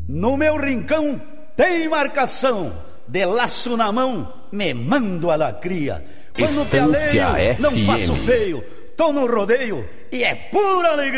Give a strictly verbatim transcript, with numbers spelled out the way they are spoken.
No meu rincão tem marcação, de laço na mão, me mando a lacria. Quando te aleio, não faço feio, tô no rodeio e é pura alegria.